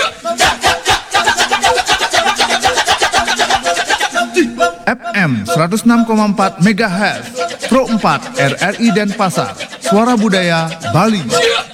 FM 106,4 MHz Pro 4 RRI Denpasar, Suara Budaya Bali.